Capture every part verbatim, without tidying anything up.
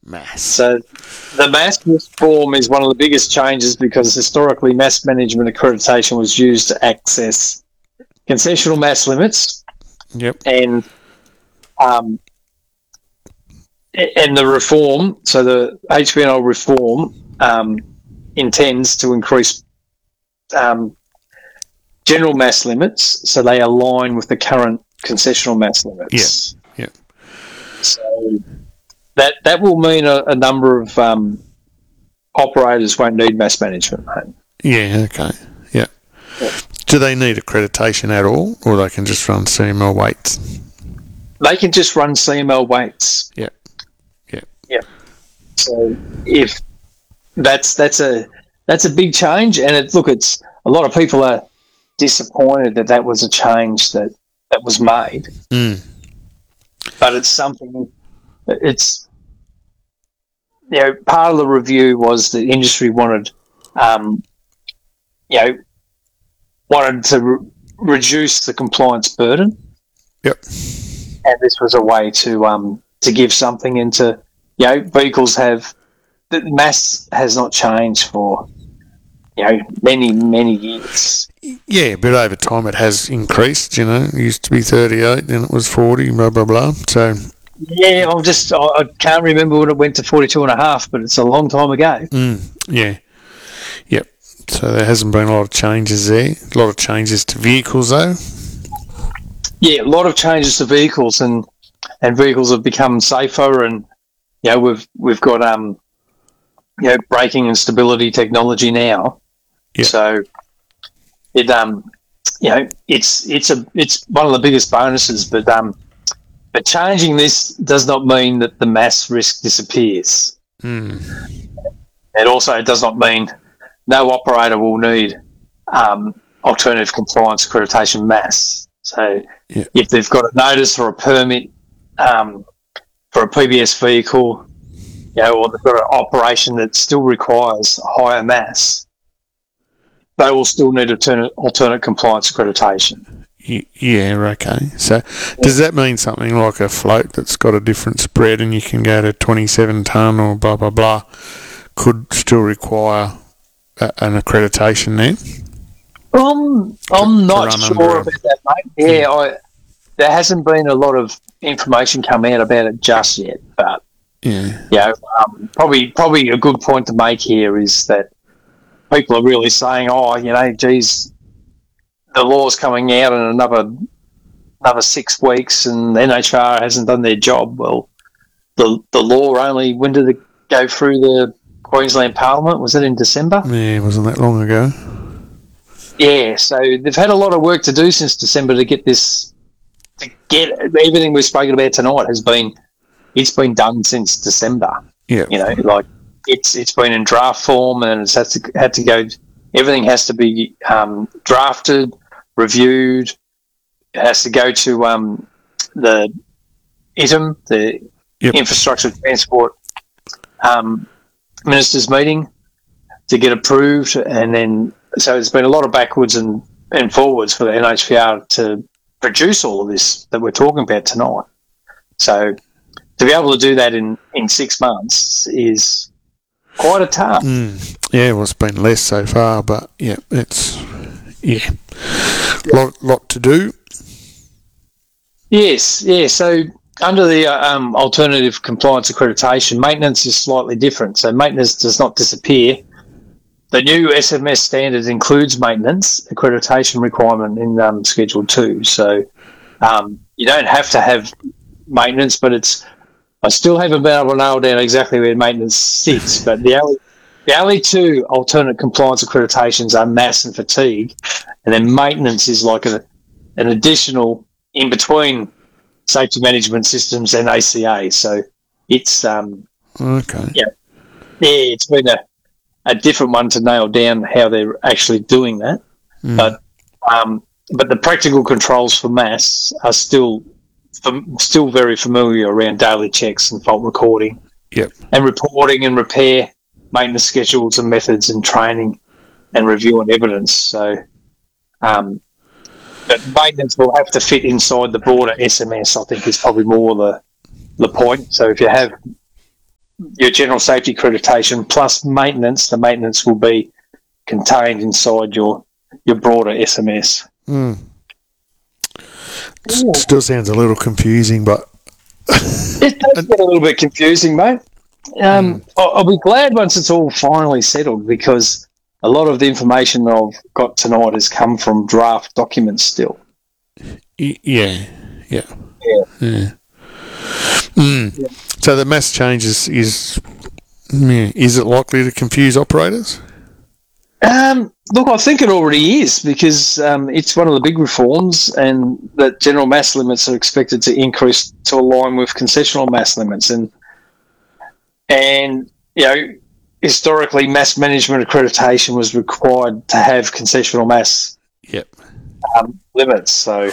mass. So the mass reform is one of the biggest changes because historically mass management accreditation was used to access concessional mass limits. Yep. And um, and the reform, so the H P N L reform um, intends to increase um, general mass limits so they align with the current concessional mass limits. Yeah, yeah. So that that will mean a, a number of um, operators won't need mass management. Mate. Yeah, okay, yeah. yeah. Do they need accreditation at all, or they can just run C M L weights? They can just run C M L weights. Yeah, yeah, yeah. So if that's that's a that's a big change, and it, look, it's a lot of people are disappointed that that was a change that, that was made. Mm. But it's something. It's you know part of the review was the industry wanted, um, you know, wanted to re- reduce the compliance burden. Yep. And this was a way to um to give something into, you know, vehicles have, the mass has not changed for, you know, many, many years. Yeah, but over time it has increased, you know. It used to be thirty-eight, then it was forty, blah, blah, blah. So... Yeah, I'm just, I, I can't remember when it went to forty-two and a half, but it's a long time ago. Mm, yeah. Yep. So there hasn't been a lot of changes there. A lot of changes to vehicles, though. Yeah, a lot of changes to vehicles, and and vehicles have become safer, and you know we've we've got um you know braking and stability technology now. Yeah. So it um you know it's it's a it's one of the biggest bonuses, but um but changing this does not mean that the mass risk disappears. Mm. It also does not mean no operator will need um, alternative compliance accreditation mass. So yeah. if they've got a notice or a permit um, for a P B S vehicle, you know, or they've got an operation that still requires higher mass, they will still need alternate, alternate compliance accreditation. Yeah, okay. So does that mean something like a float that's got a different spread and you can go to twenty-seven tonne or blah, blah, blah, could still require a, an accreditation then? Um, I'm not sure about that, mate. Yeah, I, there hasn't been a lot of information come out about it just yet, but yeah, you know, um, probably probably a good point to make here is that people are really saying, oh, you know, geez, the law's coming out in another another six weeks, and N H R hasn't done their job. Well, the the law only, when did it go through the Queensland Parliament? Was it in December? Yeah, wasn't that long ago. Yeah, so they've had a lot of work to do since December to get this, to get everything we've spoken about tonight has been, it's been done since December. Yeah, you know, like it's it's been in draft form, and it's had to had to go. Everything has to be um, drafted, reviewed. It has to go to um, the I T M, the yep. Infrastructure Transport um, Ministers meeting, to get approved, and then so there's been a lot of backwards and, and forwards for the N H P R to produce all of this that we're talking about tonight. So to be able to do that in, in six months is quite a task. Mm. Yeah, well, it's been less so far, but yeah, it's yeah, lot lot to do. Yes, yeah. So under the uh, um, alternative compliance accreditation, maintenance is slightly different. So maintenance does not disappear. The new S M S standard includes maintenance accreditation requirement in um, Schedule two. So um, you don't have to have maintenance, but it's. I still haven't been able to nail down exactly where maintenance sits, but the only the only two alternate compliance accreditations are mass and fatigue, and then maintenance is like a, an additional in between safety management systems and A C A. So it's um okay, yeah, yeah, it's been a. a different one to nail down how they're actually doing that. Mm. But um, but the practical controls for mass are still still very familiar around daily checks and fault recording. Yep. And reporting and repair, maintenance schedules and methods, and training and review and evidence. So um, but maintenance will have to fit inside the broader S M S, I think, is probably more the the point. So if you have your general safety accreditation plus maintenance. The maintenance will be contained inside your your broader S M S. Mm. S- still sounds a little confusing, but it does get a little bit confusing, mate. Um, mm. I'll, I'll be glad once it's all finally settled, because a lot of the information I've got tonight has come from draft documents still. Y- yeah, yeah, yeah. yeah. Mm. yeah. So the mass changes is yeah, is it likely to confuse operators? Um, look, I think it already is, because um, it's one of the big reforms, and that general mass limits are expected to increase to align with concessional mass limits. And, and you know, historically, mass management accreditation was required to have concessional mass yep. um, limits. So,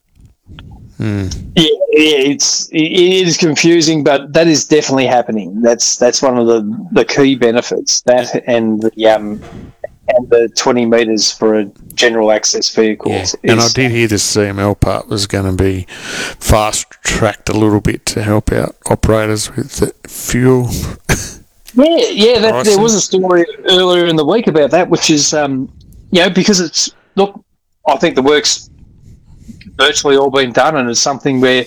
mm. yeah, yeah, it's it is confusing, but that is definitely happening. That's that's one of the, the key benefits. That and the um. and the twenty metres for a general access vehicle. Yeah. And I did hear the C M L part was going to be fast-tracked a little bit to help out operators with the fuel. yeah, yeah. That, there was a story earlier in the week about that, which is, um, you know, because it's, look, I think the work's virtually all been done, and it's something where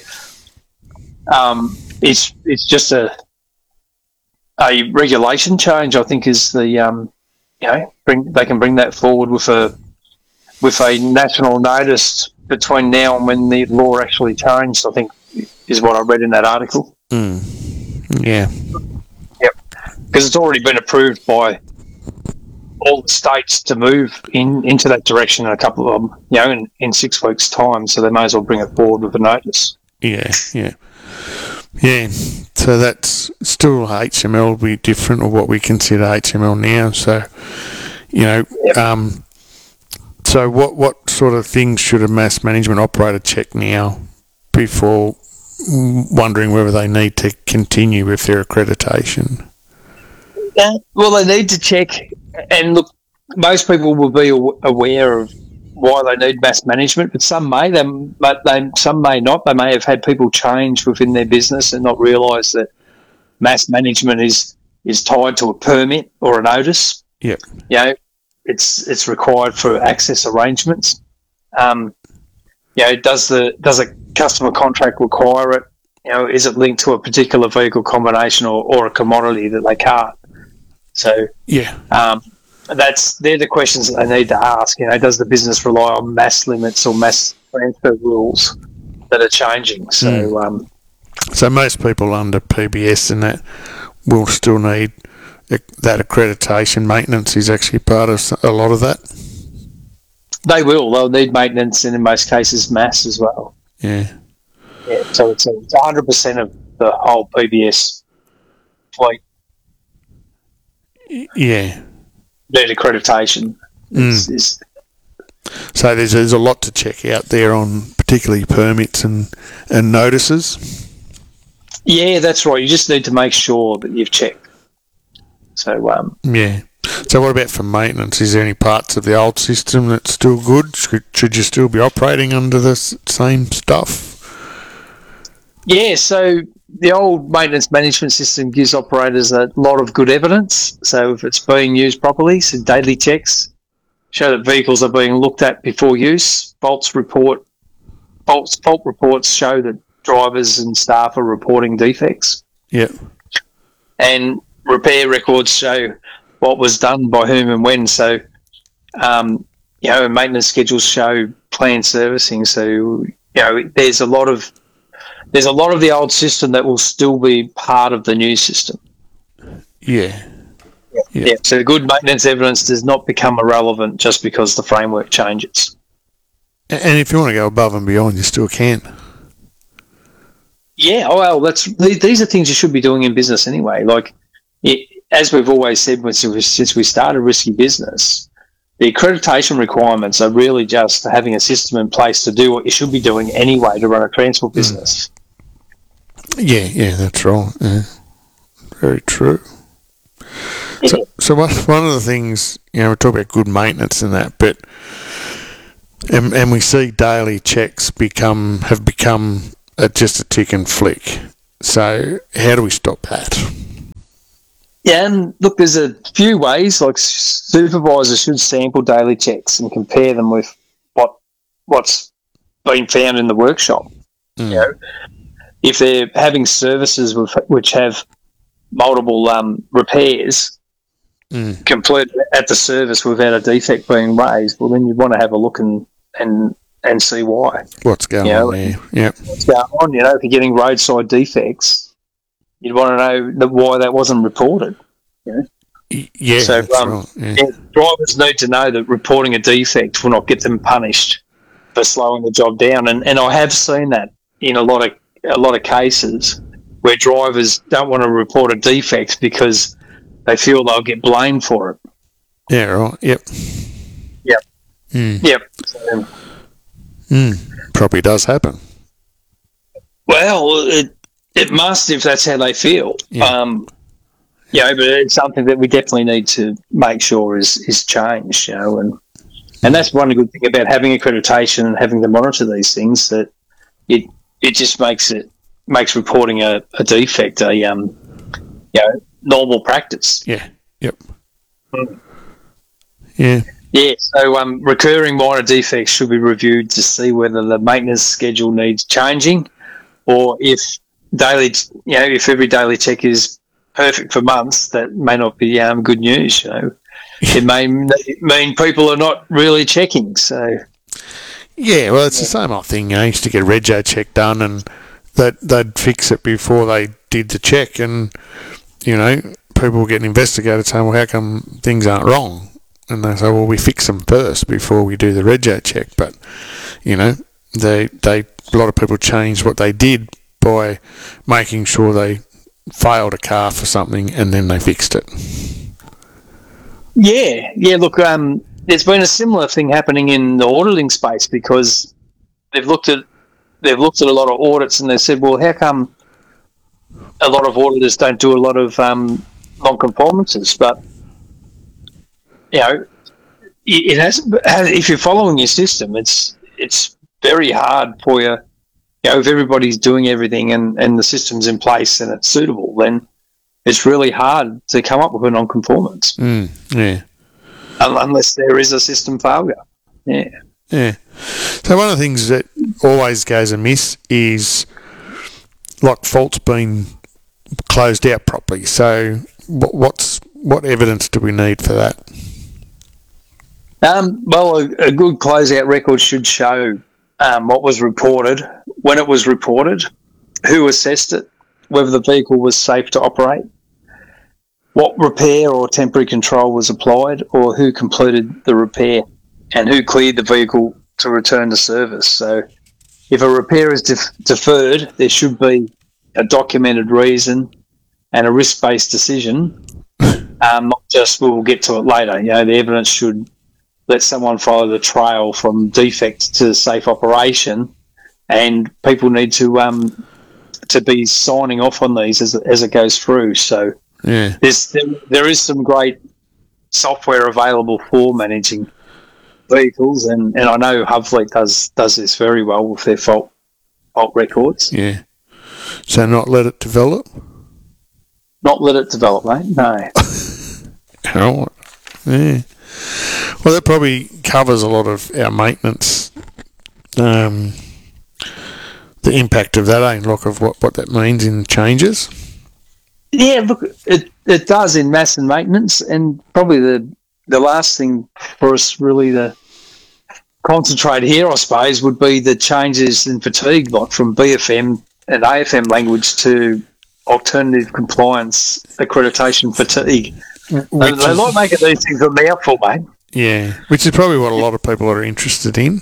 um, it's it's just a a regulation change, I think, is the... Um, You know, bring they can bring that forward with a with a national notice between now and when the law actually changed, I think, is what I read in that article. Mm. Yeah. Yep. Because it's already been approved by all the states to move in into that direction in a couple of them, you know, in, in six weeks' time. So they may as well bring it forward with a notice. Yeah, yeah. Yeah, so that's still H M L will be different, or what we consider H M L now. So, you know, yep. um, so what what sort of things should a mass management operator check now before wondering whether they need to continue with their accreditation? Yeah, well, they need to check, and look, most people will be aware of why they need mass management, but some may, they, but they, some may not. They may have had people change within their business and not realise that mass management is, is tied to a permit or a notice. Yep. You know, it's it's required for access arrangements. Um, you know, does the does a customer contract require it? You know, is it linked to a particular vehicle combination or, or a commodity that they can't? So yeah. Um, That's they're the questions that they need to ask. You know, does the business rely on mass limits or mass transfer rules that are changing? So, mm. um, so most people under P B S and that will still need that accreditation. Maintenance is actually part of a lot of that. They will. They'll need maintenance, and in most cases, mass as well. Yeah. Yeah. So it's it's one hundred percent of the whole P B S fleet. Yeah. Need accreditation. Mm. Is, so there's there's a lot to check out there on particularly permits and, and notices. Yeah, that's right. You just need to make sure that you've checked. So um, yeah. So what about for maintenance? Is there any parts of the old system that's still good? Should, should you still be operating under the same stuff? Yeah, so the old maintenance management system gives operators a lot of good evidence. So if it's being used properly, so daily checks show that vehicles are being looked at before use. Faults report faults fault reports show that drivers and staff are reporting defects. Yep. And repair records show what was done by whom and when. So, um, you know, and maintenance schedules show planned servicing. So, you know, there's a lot of There's a lot of the old system that will still be part of the new system. Yeah. Yeah. yeah. yeah. So good maintenance evidence does not become irrelevant just because the framework changes. And if you want to go above and beyond, you still can. Yeah. Oh, well, that's these are things you should be doing in business anyway. Like, it, as we've always said since we started Risky Business, the accreditation requirements are really just having a system in place to do what you should be doing anyway to run a transport business. Mm. Yeah, yeah, that's right. Yeah. Very true. Yeah. So, so one of the things, you know, we talk about good maintenance and that, but and, and we see daily checks become have become a, just a tick and flick. So how do we stop that? Yeah, and look, there's a few ways. Like supervisors should sample daily checks and compare them with what what's been found in the workshop. Mm. You know, if they're having services with, which have multiple um, repairs Mm. completed at the service without a defect being raised, well, then you want to have a look and and and see why. What's going You know, on there? Yep. What's going on? You know, if you're getting roadside defects, you'd want to know the, why that wasn't reported. You know? Y- Yeah. So, that's um, right. Yeah. Yeah, drivers need to know that reporting a defect will not get them punished for slowing the job down, and, and I have seen that in a lot of a lot of cases where drivers don't want to report a defect because they feel they'll get blamed for it. Yeah. Right. Yep. Yep. Mm. Yep. So, Mm. Probably does happen. well, it it must if that's how they feel. Yeah. Um, you know, but it's something that we definitely need to make sure is is changed. You know, and and that's one good thing about having accreditation and having to monitor these things, that it it just makes it makes reporting a, a defect a um you know normal practice. Yeah. Yep. Mm. Yeah. Yeah, so um, recurring minor defects should be reviewed to see whether the maintenance schedule needs changing, or if daily, you know, if every daily check is perfect for months, that may not be um, good news. You know, it may mean people are not really checking. So, Yeah, well, it's the same old thing. I used to get a rego check done, and they'd, they'd fix it before they did the check, and, you know, people were getting investigated saying, well, how come things aren't wrong? And they say, well, we fix them first before we do the rego check. But, you know, they they a lot of people changed what they did by making sure they failed a car for something, and then they fixed it. yeah, yeah. Look, um, there's been a similar thing happening in the auditing space, because they've looked at they've looked at a lot of audits, and they said, well, how come a lot of auditors don't do a lot of um, non-conformances? But you know, it has. If you're following your system, it's it's very hard for you. You know, if everybody's doing everything and, and the system's in place and it's suitable, then it's really hard to come up with a non-conformance. Mm, yeah. Unless there is a system failure. Yeah. Yeah. So one of the things that always goes amiss is, like, faults being closed out properly. So what, what's what evidence do we need for that? Um, well, a, a good closeout record should show um, what was reported, when it was reported, who assessed it, whether the vehicle was safe to operate, what repair or temporary control was applied, or who completed the repair, and who cleared the vehicle to return to service. So if a repair is def- deferred, there should be a documented reason and a risk-based decision, um, not just we'll get to it later. You know, the evidence should let someone follow the trail from defect to safe operation, and people need to um, to be signing off on these as as it goes through. So Yeah. there's there, there is some great software available for managing vehicles, and, and I know Hubfleet does does this very well with their fault fault records. Yeah. So not let it develop? Not let it develop, mate. No. Oh, yeah. Well, that probably covers a lot of our maintenance, um, the impact of that, eh? Like, of what, what that means in changes. Yeah, look, it it does in mass and maintenance, and probably the the last thing for us really to concentrate here, I suppose, would be the changes in fatigue, like from B F M and A F M language to alternative compliance accreditation fatigue. Which They, they is, like making these things a mouthful, mate. yeah, which is probably what a lot of people are interested in.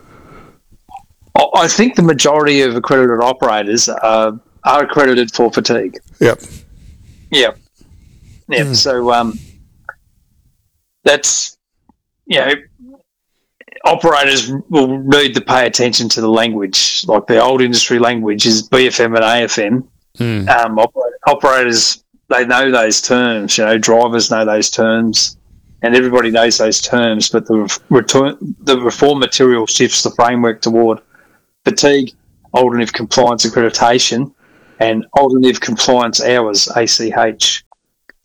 I I think the majority of accredited operators are, are accredited for fatigue. Yep. Yeah. Yeah. Mm. So um, that's, you know, operators will need to pay attention to the language. Like the old industry language is B F M and A F M. Mm. Um, oper- operators, they know those terms. You know, drivers know those terms, and everybody knows those terms. But the re- return, the reform material shifts the framework toward fatigue, alternative compliance accreditation, and alternative compliance hours (A C H).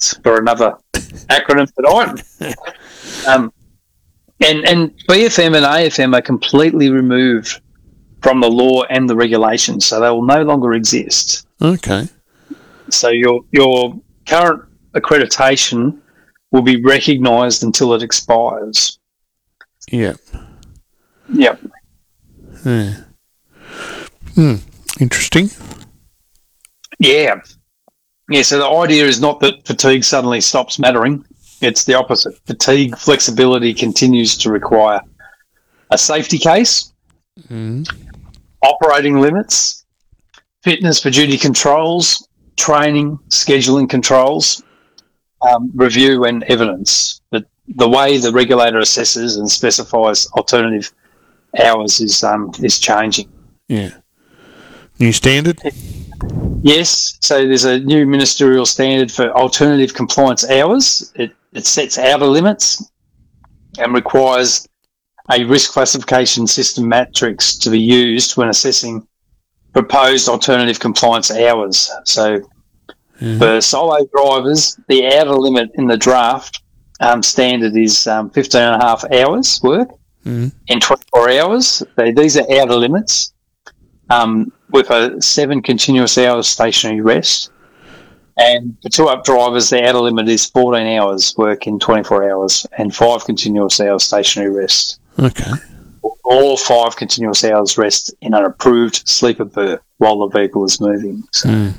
maintenance for another acronym tonight. Um, and, and B F M and A F M are completely removed from the law and the regulations, so they will no longer exist. Okay. So your your current accreditation will be recognised until it expires. Yeah. Yep. Yeah. Hmm. Interesting. Yeah. Yeah, so the idea is not that fatigue suddenly stops mattering. It's the opposite. Fatigue flexibility continues to require a safety case, Mm. operating limits, fitness for duty controls, training, scheduling controls, um, review and evidence. But the way the regulator assesses and specifies alternative hours is um, is changing. Yeah. New standard? Yes, so there's a new ministerial standard for alternative compliance hours. It, it sets outer limits and requires a risk classification system matrix to be used when assessing proposed alternative compliance hours. So Mm. for solo drivers, the outer limit in the draft um, standard is um, fifteen and a half hours work Mm. in twenty-four hours. They, these are outer limits um, with a seven continuous hours stationary rest. And for two-up drivers, the outer limit is fourteen hours work in twenty-four hours and five continuous hours stationary rest. Okay. All five continuous hours rest in an approved sleeper berth while the vehicle is moving. So, Mm.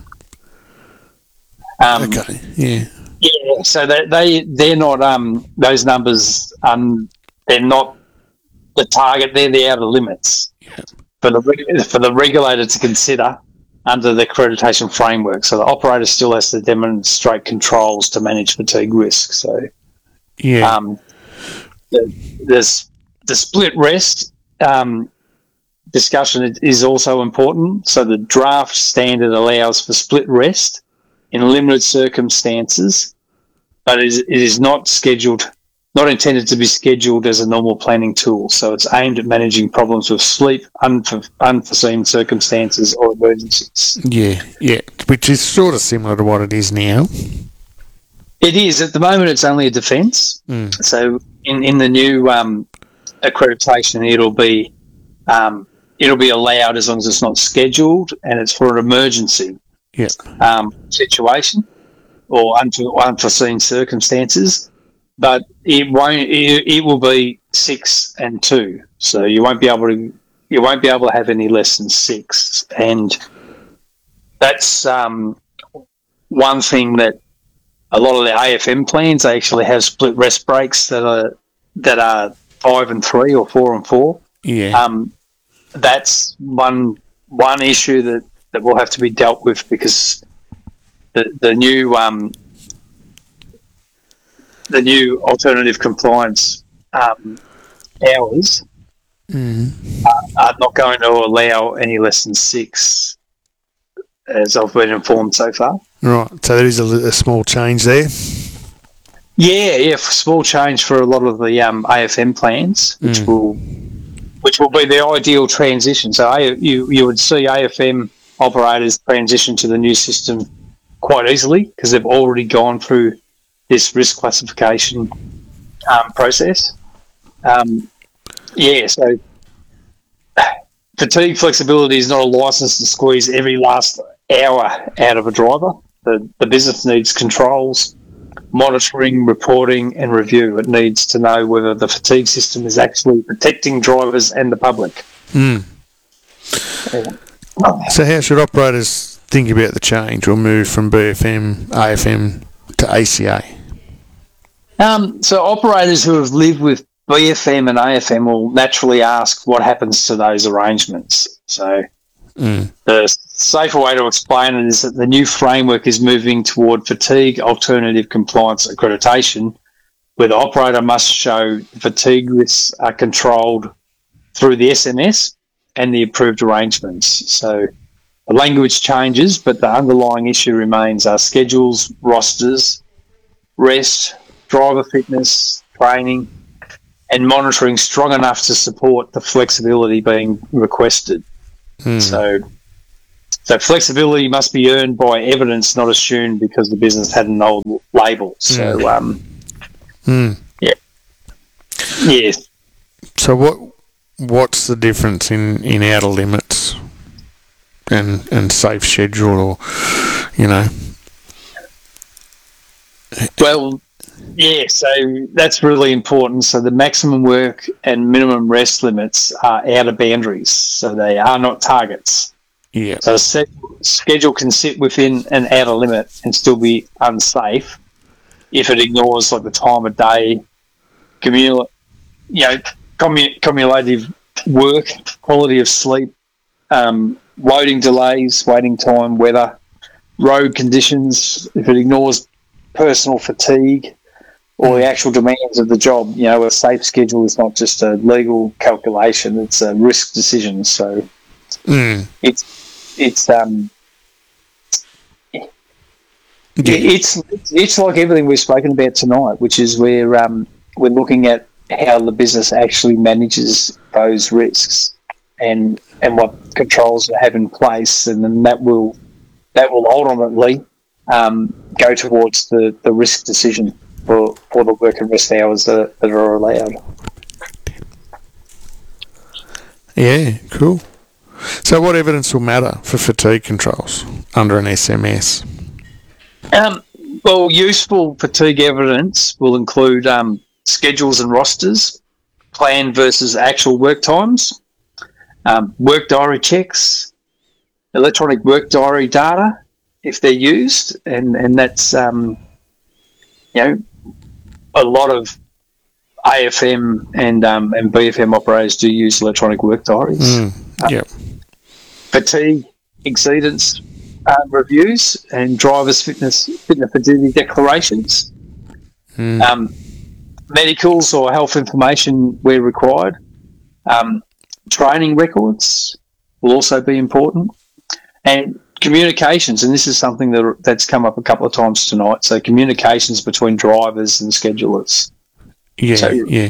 um, Okay. Yeah. yeah, so they, they they're not um those numbers um they're not the target. They're the outer limits Yeah. for the reg- for the regulator to consider under the accreditation framework. So the operator still has to demonstrate controls to manage fatigue risk. So Yeah. um, the, there's the split rest um, discussion is also important. So the draft standard allows for split rest in limited circumstances, but it is, it is not scheduled, not intended to be scheduled as a normal planning tool. So it's aimed at managing problems with sleep, unfor- unforeseen circumstances, or emergencies. Yeah. Yeah. Which is sort of similar to what it is now. It is. At the moment, it's only a defence. Mm. So in, in the new um, accreditation, it'll be um, it'll be allowed as long as it's not scheduled and it's for an emergency Yeah. um, situation or unfor- unforeseen circumstances. But it won't. It, it will be six and two, so you won't be able to. You won't be able to have any less than six, and that's um, one thing that a lot of the A F M plans they actually have split rest breaks that are that are five and three or four and four. Yeah. Um, that's one one issue that, that will have to be dealt with because the the new um, the new alternative compliance um, hours Mm. are, are not going to allow any less than six, as I've been informed so far. Right. So there is a, li- a small change there. Yeah, yeah, small change for a lot of the um, A F M plans, which Mm. will which will be the ideal transition. So A- you you would see A F M operators transition to the new system quite easily because they've already gone through this risk classification um, process. Um, yeah, so fatigue flexibility is not a license to squeeze every last hour out of a driver. The, the business needs controls, monitoring, reporting, and review. It needs to know whether the fatigue system is actually protecting drivers and the public. Mm. So how should operators think about the change or move from B F M, A F M to A C A? Um, so operators who have lived with B F M and A F M will naturally ask what happens to those arrangements. So Mm. the safer way to explain it is that the new framework is moving toward fatigue alternative compliance accreditation, where the operator must show fatigue risks are controlled through the S M S and the approved arrangements. So the language changes, but the underlying issue remains our schedules, rosters, rest, driver fitness, training, and monitoring strong enough to support the flexibility being requested. Mm. So So flexibility must be earned by evidence, not assumed because the business had an old label. So, Mm. um, Mm. yeah. Yes. So what what's the difference in, in outer limits and and safe schedule, or you know? Well, yeah, so that's really important. So the maximum work and minimum rest limits are outer boundaries, so they are not targets. Yeah. So a set schedule can sit within an outer limit and still be unsafe if it ignores like the time of day, commul- you know, commu- cumulative work, quality of sleep, um, loading delays, waiting time, weather, road conditions. If it ignores personal fatigue or the actual demands of the job, you know, a safe schedule is not just a legal calculation; it's a risk decision. So Mm. it's it's um Yeah. it's it's like everything we've spoken about tonight, which is where um we're looking at how the business actually manages those risks and and what controls they have in place, and then that will that will ultimately um, go towards the, the risk decision for, for the work and rest hours that, that are allowed. Yeah, cool. So what evidence will matter for fatigue controls under an S M S? Um, well, useful fatigue evidence will include um, schedules and rosters, planned versus actual work times, um, work diary checks, electronic work diary data, if they're used, and, and that's, um, you know, a lot of A F M and um, and B F M operators do use electronic work diaries. Mm. Yeah. Fatigue exceedance uh, reviews and drivers' fitness fitness for duty declarations. Mm. Um, medicals or health information where required. Um, training records will also be important. And communications, and this is something that that's come up a couple of times tonight. So communications between drivers and schedulers. Yeah. So, yeah.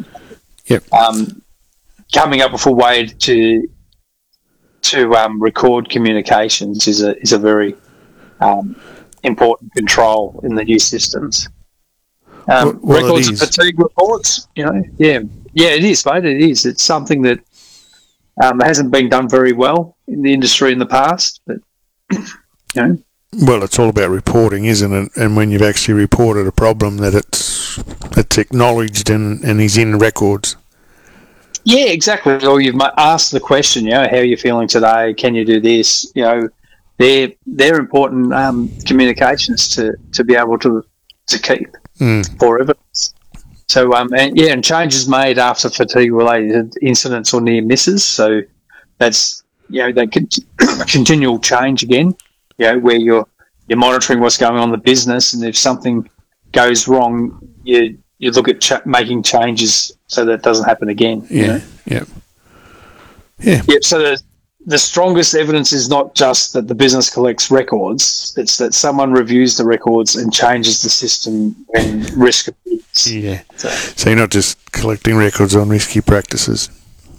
Um, coming up with a way to to um, record communications is a is a very um, important control in the new systems. Um, Well, well, records it of is. fatigue reports, you know, yeah, yeah, it is, mate. It is. It's something that um, hasn't been done very well in the industry in the past, but you know. Well, it's all about reporting, isn't it? And when you've actually reported a problem, that it's it's acknowledged and, and is in records. Yeah, exactly. Or you've ma- asked the question, you know, how are you feeling today? Can you do this? You know, they're they're important um, communications to, to be able to to keep Mm. for evidence. So um and yeah, and changes made after fatigue related incidents or near misses. So that's you know they con- continual change again. You know where you're you're monitoring what's going on in the business, and if something goes wrong, you you look at ch- making changes so that it doesn't happen again. Yeah. You know? Yeah. Yeah. Yep. So the the strongest evidence is not just that the business collects records; it's that someone reviews the records and changes the system when risk appears. Yeah. So, So you're not just collecting records on risky practices.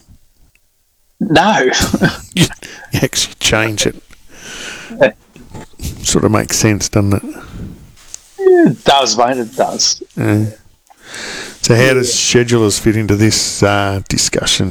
no. You actually change it. Yeah. Sort of makes sense, doesn't it? It does, mate. It does. Uh, so how does schedulers fit into this uh, discussion?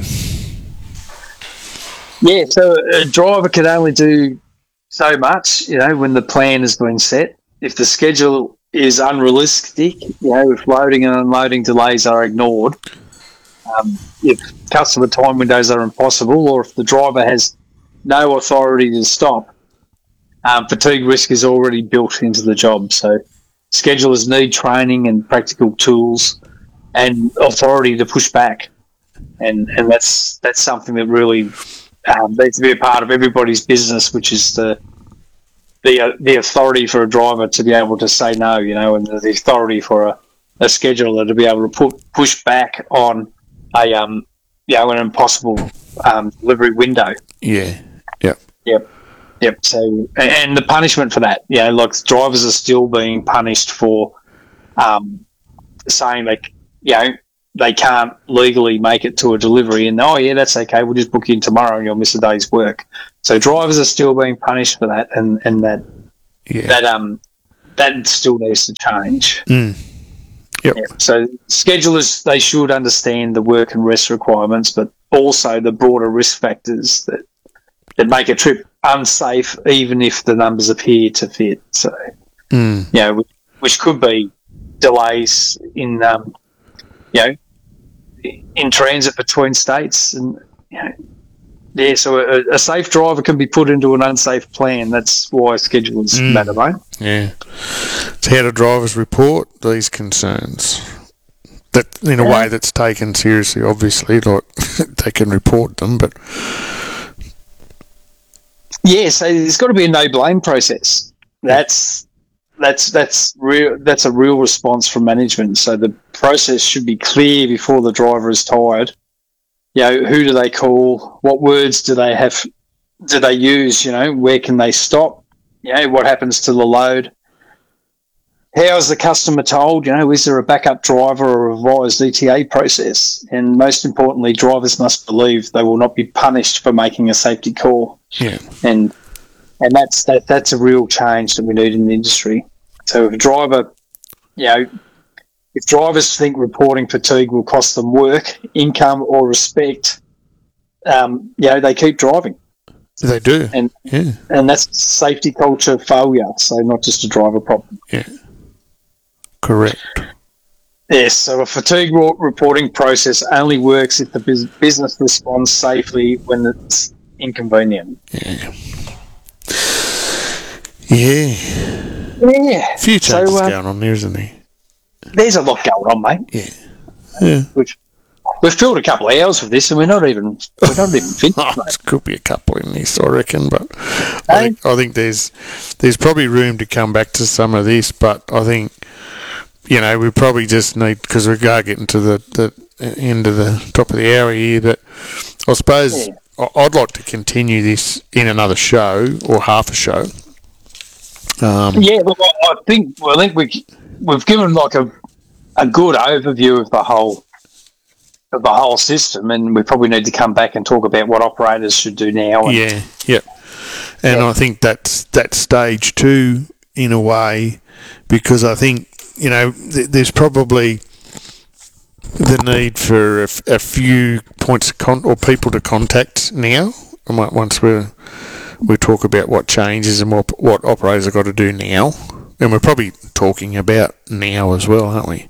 Yeah. So a driver can only do so much, you know, when the plan has been set. If the schedule is unrealistic, you know, if loading and unloading delays are ignored, um, if customer time windows are impossible, or if the driver has no authority to stop, um, fatigue risk is already built into the job. So schedulers need training and practical tools and authority to push back, and and that's that's something that really um, needs to be a part of everybody's business, which is the the uh, the authority for a driver to be able to say no, you know, and the authority for a, a scheduler to be able to put push back on a um you know an impossible um, delivery window. Yeah. Yep. Yep. Yep. So, and the punishment for that, you know, like drivers are still being punished for um, saying like, you know, they can't legally make it to a delivery, and oh yeah, that's okay. We'll just book you in tomorrow, and you'll miss a day's work. So drivers are still being punished for that, and, and that Yeah. that um that still needs to change. Mm. Yep. Yeah. So schedulers, they should understand the work and rest requirements, but also the broader risk factors that that make a trip unsafe, even if the numbers appear to fit. So, Mm. you know, which, which could be delays in, um, you know, in transit between states, and you know, yeah. So a, a safe driver can be put into an unsafe plan. That's why schedulers Mm. matter, mate. Yeah. So how do drivers report these concerns? That in a Yeah. way that's taken seriously, obviously, like they can report them, but Yeah, so there's got to be a no blame process. That's that's that's real. That's a real response from management. So the process should be clear before the driver is tired. You know, who do they call? What words do they have? Do they use? You know, where can they stop? You know, what happens to the load? How is the customer told? You know, is there a backup driver or a revised E T A process? And most importantly, drivers must believe they will not be punished for making a safety call. yeah. And and that's that that's a real change that we need in the industry. So if a driver, you know, if drivers think reporting fatigue will cost them work, income, or respect, um, you know, they keep driving, They do. and Yeah. and that's safety culture failure. So not just a driver problem. Yeah. Correct. Yes, so a fatigue ro- reporting process only works if the bus- business responds safely when it's inconvenient. Yeah. Yeah. Yeah. A few So, changes uh, going on there, isn't there? There's a lot going on, mate. Yeah. Yeah. Which we've filled a couple of hours with this, and we're not even we're not even finished. Oh, mate. there could be a couple in this, I reckon, but Hey? I think, I think there's there's probably room to come back to some of this, but I think, you know, we probably just need, because we're getting to the, the end of the top of the hour here, but I suppose Yeah. I- I'd like to continue this in another show or half a show. Um, Yeah, look, I I think well, I think we we've given like a a good overview of the whole of the whole system, and we probably need to come back and talk about what operators should do now. And, Yeah, yep. And Yeah. I think that's that's stage two in a way, because I think, you know, th- there's probably the need for a, f- a few points of con- or people to contact now. And on- once we we talk about what changes and what what operators have got to do now, and we're probably talking about now as well, aren't we?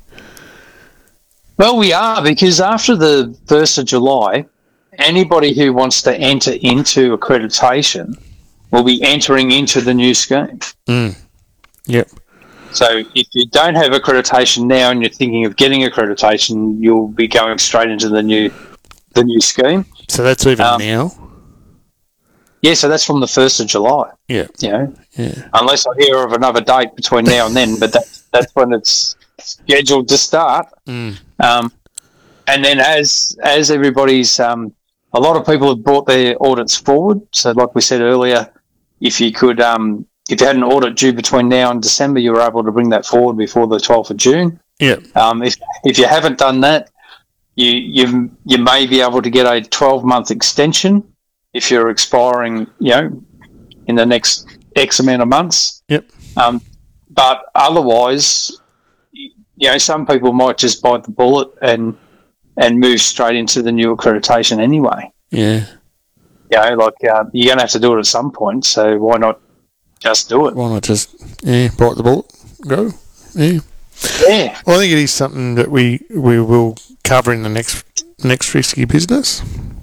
Well, we are, because after the first of July, anybody who wants to enter into accreditation will be entering into the new scheme. Mm. Yep. So if you don't have accreditation now and you're thinking of getting accreditation, you'll be going straight into the new the new scheme. So that's even Um, now. Yeah, so that's from the first of July. Yeah. You know, Yeah. unless I hear of another date between now and then, but that's that's when it's scheduled to start. Mm. Um, and then as as everybody's, um, a lot of people have brought their audits forward. So like we said earlier, if you could, um, if you had an audit due between now and December, you were able to bring that forward before the twelfth of June. Yep. Um, if if you haven't done that, you you you may be able to get a twelve month extension if you're expiring, you know, in the next X amount of months. Yep. Um, but otherwise, y- you know, some people might just bite the bullet and and move straight into the new accreditation anyway. Yeah. You know, like uh, you're going to have to do it at some point, so why not just do it? Why not just yeah bite the bullet, go? Yeah. Yeah. Well, I think it is something that we, we will cover in the next next risky business.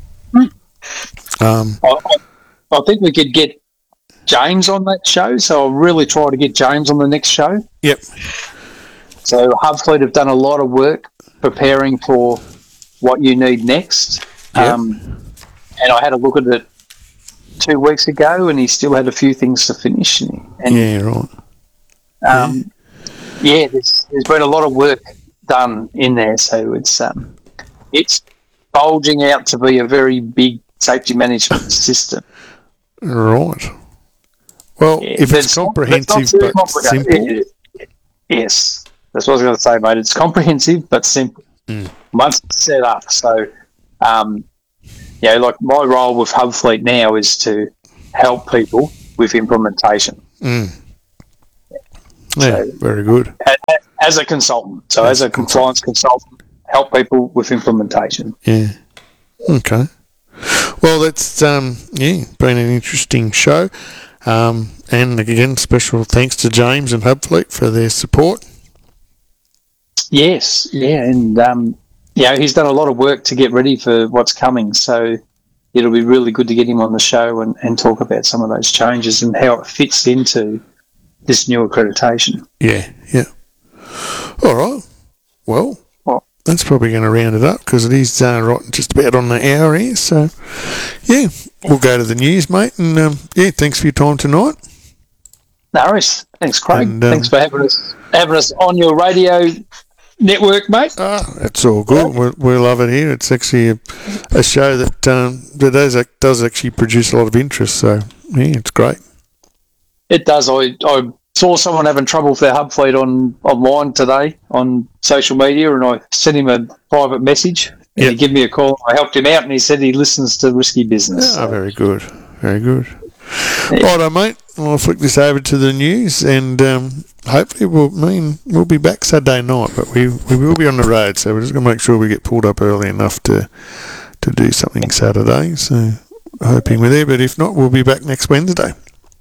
Um, I, I, I think we could get James on that show, so I'll really try to get James on the next show. yep. So Hubfleet have done a lot of work preparing for what you need next. Yep. Um, and I had a look at it two weeks ago, and he still had a few things to finish. And, Yeah. Right. um, yeah, there's, there's been a lot of work done in there, so it's um, it's bulging out to be a very big safety management system. Right. Well, Yeah, if but it's not- comprehensive it's not too but complicated. simple, It- it- yes, that's what I was going to say, mate. It's comprehensive but simple. Mm. Once it's set up, so um, you know, like my role with Hubfleet now is to help people with implementation. Mm. Yeah, so, very good. As a consultant, so as, as a compliance consultant, help people with implementation. Yeah. Okay. Well, that's um, yeah, been an interesting show. Um, and again, special thanks to James and Hubfleet for their support. Yes, yeah, and um, yeah, he's done a lot of work to get ready for what's coming. So it'll be really good to get him on the show and, and talk about some of those changes and how it fits into this new accreditation. Yeah, yeah. All right. Well, well that's probably going to round it up because it is uh, right just about on the hour here. So, yeah, we'll go to the news, mate. And, um, yeah, thanks for your time tonight. No worries. Thanks, Craig. And, um, thanks for having us having us on your radio network, mate. Ah, that's all good. We, we love it here. It's actually a, a show that, um, that does, does actually produce a lot of interest. So, yeah, it's great. It does. I, I saw someone having trouble with their Hubfleet on online today on social media, and I sent him a private message, and yep. he gave me a call. I helped him out, and he said he listens to Risky Business. Ah, so. Very good. Very good. Yeah. Righto, mate. I'll flick this over to the news, and um, hopefully we'll I mean we'll be back Saturday night, but we we will be on the road, so we're just going to make sure we get pulled up early enough to to do something Saturday. So hoping we're there, but if not, we'll be back next Wednesday.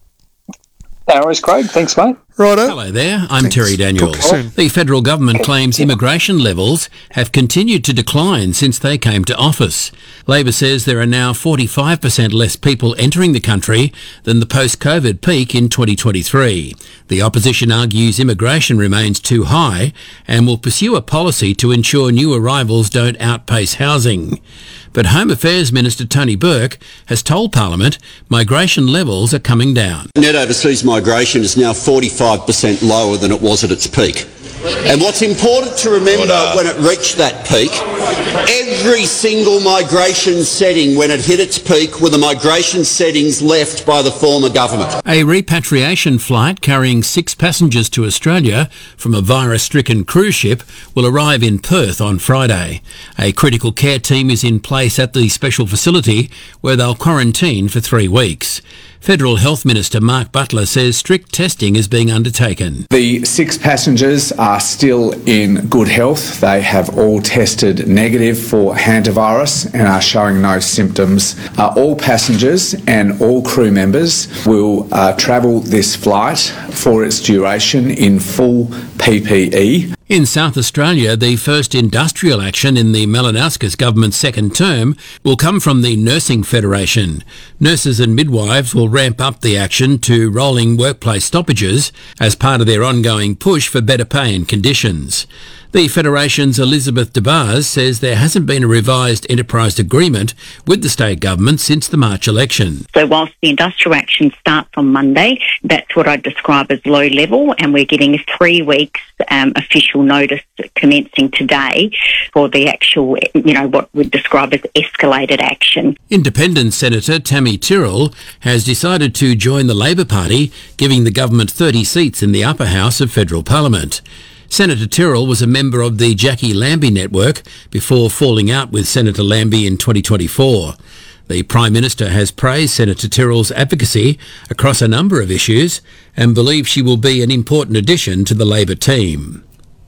No worries, Craig. Thanks, mate. Righto. Hello there, I'm Thanks. Terry Daniels. The federal government claims immigration levels have continued to decline since they came to office. Labor says there are now forty-five percent less people entering the country than the post-COVID peak in twenty twenty-three. The opposition argues immigration remains too high and will pursue a policy to ensure new arrivals don't outpace housing. But Home Affairs Minister Tony Burke has told Parliament migration levels are coming down. Net overseas migration is now forty-five percent lower than it was at its peak. And what's important to remember when it reached that peak, every single migration setting when it hit its peak were the migration settings left by the former government. A repatriation flight carrying six passengers to Australia from a virus-stricken cruise ship will arrive in Perth on Friday. A critical care team is in place at the special facility where they'll quarantine for three weeks. Federal Health Minister Mark Butler says strict testing is being undertaken. The six passengers are still in good health. They have all tested negative for hantavirus and are showing no symptoms. Uh, all passengers and all crew members will uh, travel this flight for its duration in full P P E. In South Australia, the first industrial action in the Malinauskas government's second term will come from the Nursing Federation. Nurses and midwives will ramp up the action to rolling workplace stoppages as part of their ongoing push for better pay and conditions. The Federation's Elizabeth DeBars says there hasn't been a revised enterprise agreement with the state government since the March election. So whilst the industrial action starts on Monday, that's what I'd describe as low level, and we're getting three weeks um, official notice commencing today for the actual, you know, what we'd describe as escalated action. Independent Senator Tammy Tyrrell has decided to join the Labor Party, giving the government thirty seats in the upper house of federal parliament. Senator Tyrrell was a member of the Jackie Lambie network before falling out with Senator Lambie in twenty twenty-four. The Prime Minister has praised Senator Tyrrell's advocacy across a number of issues and believes she will be an important addition to the Labor team.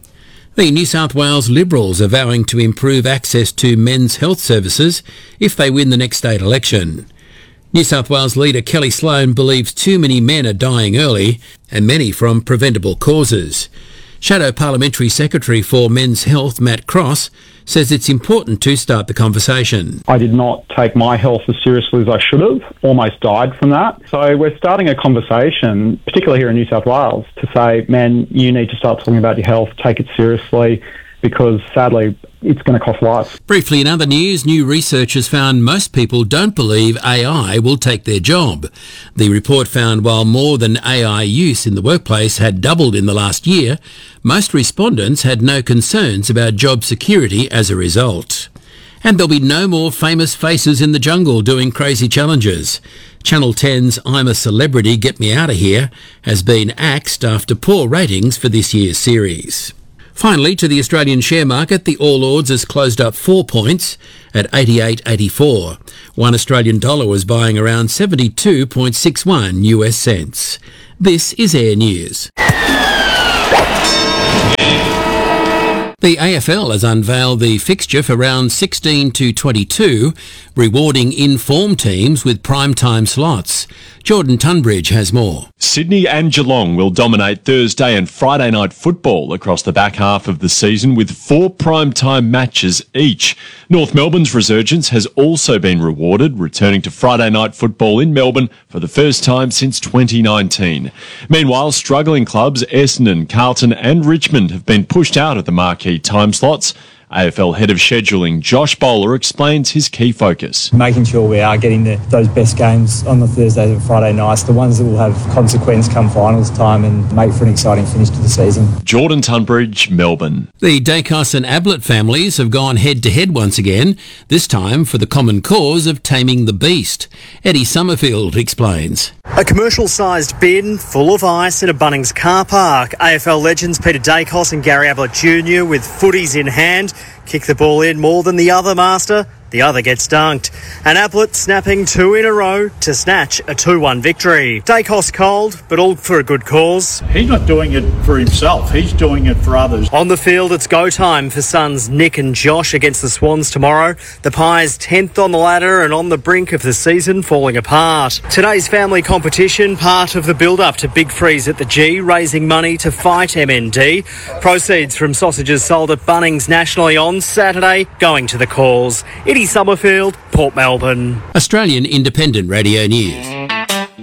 The New South Wales Liberals are vowing to improve access to men's health services if they win the next state election. New South Wales leader Kelly Sloan believes too many men are dying early and many from preventable causes. Shadow Parliamentary Secretary for Men's Health, Matt Cross, says it's important to start the conversation. I did not take my health as seriously as I should have, almost died from that. So we're starting a conversation, particularly here in New South Wales, to say, man, you need to start talking about your health, take it seriously, because sadly, it's going to cost lives. Briefly, in other news, new research has found most people don't believe A I will take their job. The report found while more than A I use in the workplace had doubled in the last year, most respondents had no concerns about job security as a result. And there'll be no more famous faces in the jungle doing crazy challenges. Channel ten's I'm a Celebrity, Get Me Out of Here has been axed after poor ratings for this year's series. Finally, to the Australian share market, the All Ords has closed up four points at eighty-eight eighty-four. One Australian dollar was buying around seventy-two point six one U S cents. This is Air News. The A F L has unveiled the fixture for round sixteen to twenty-two, rewarding in-form teams with prime-time slots. Jordan Tunbridge has more. Sydney and Geelong will dominate Thursday and Friday night football across the back half of the season with four prime-time matches each. North Melbourne's resurgence has also been rewarded, returning to Friday night football in Melbourne for the first time since twenty nineteen. Meanwhile, struggling clubs Essendon, Carlton and Richmond have been pushed out of the marquee time slots. A F L Head of Scheduling Josh Bowler explains his key focus. Making sure we are getting the, those best games on the Thursdays and Friday nights, the ones that will have consequence come finals time and make for an exciting finish to the season. Jordan Tunbridge, Melbourne. The Dacos and Ablett families have gone head-to-head once again, this time for the common cause of taming the beast. Eddie Summerfield explains. A commercial-sized bin full of ice in a Bunnings car park. A F L legends Peter Dacos and Gary Ablett Junior with footies in hand kick the ball in more than the other master. The other gets dunked. And Ablett snapping two in a row to snatch a two one victory. Dacos cold, but all for a good cause. He's not doing it for himself. He's doing it for others. On the field, it's go time for sons Nick and Josh against the Swans tomorrow. The Pies tenth on the ladder and on the brink of the season falling apart. Today's family competition, part of the build-up to Big Freeze at the G, raising money to fight M N D. Proceeds from sausages sold at Bunnings nationally on Saturday going to the cause. Eddie Summerfield, Port Melbourne. Australian Independent Radio News.